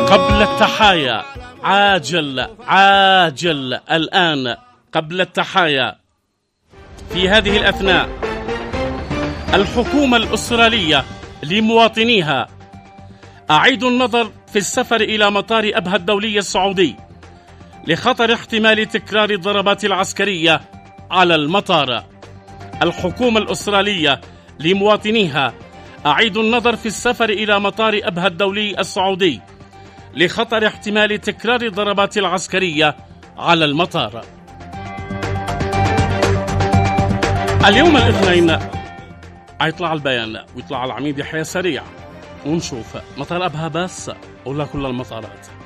قبل التحايا، عاجل الآن قبل التحايا. في هذه الأثناء الحكومة الأسترالية لمواطنيها أعيدوا النظر في السفر إلى مطار أبها الدولي السعودي لخطر احتمال تكرار الضربات العسكرية على المطار. الحكومة الأسترالية لمواطنيها أعيدوا النظر في السفر إلى مطار أبها الدولي السعودي لخطر احتمال تكرار الضربات العسكرية على المطار. اليوم الاثنين هيطلع البيان ويطلع العميد يحيى سريع ونشوف مطار أبها بس ولا كل المطارات.